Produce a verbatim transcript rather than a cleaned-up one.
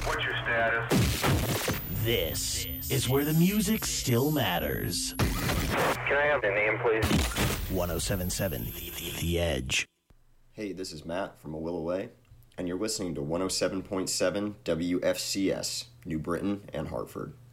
What's your status? This is where the music still matters. Can I have the name, please? one oh seven point seven The Edge. Hey, this is Matt from A Will Away, and you're listening to one oh seven point seven W F C S, New Britain and Hartford.